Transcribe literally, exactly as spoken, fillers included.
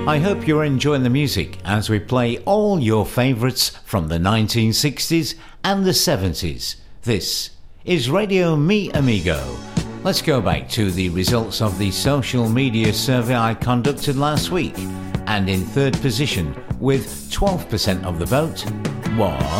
I hope you're enjoying the music as we play all your favourites from the nineteen sixties and the seventies. This is Radio Mi Amigo. Let's go back to the results of the social media survey I conducted last week. And in third position, with twelve percent of the vote, was